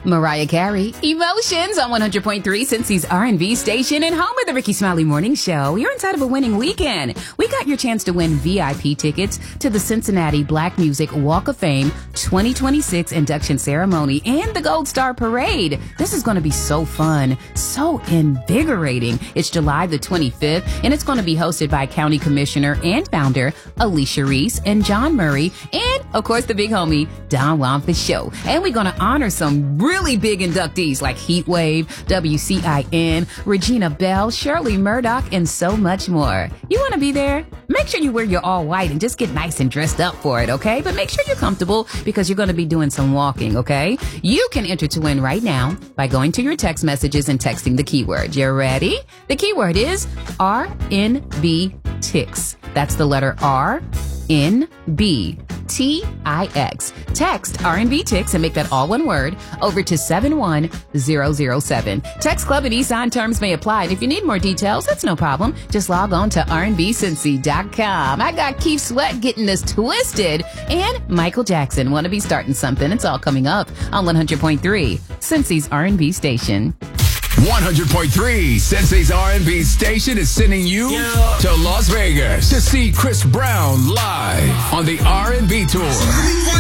Mariah Carey, Emotions on 100.3 Cincy's R&B station and home of the Ricky Smiley Morning Show. You're inside of a winning weekend. We got your chance to win VIP tickets to the Cincinnati Black Music Walk of Fame 2026 induction ceremony and the Gold Star Parade. This is going to be so fun, so invigorating. It's July the 25th, and it's going to be hosted by County Commissioner and founder Alicia Reese and John Murray, and, of course, the big homie, Don Juan for show. And we're going to honor some really big inductees like Heatwave, WCIN, Regina Bell, Shirley Murdoch, and so much more. You want to be there? Make sure you wear your all white and just get nice and dressed up for it, okay? But make sure you're comfortable because you're going to be doing some walking, okay? You can enter to win right now by going to your text messages and texting the keyword. You ready? The keyword is RNB-TIX. That's the letter RNB-TIX. Text R&B-TIX and make that all one word over to 71007. Text Club and e-sign terms may apply. And if you need more details, that's no problem. Just log on to rnbcincy.com. I got Keith Sweat getting this twisted and Michael Jackson want to be starting something. It's all coming up on 100.3 Cincy's R&B station. 100.3 Cincy's R&B station is sending you to Las Vegas to see Chris Brown live on the R&B tour.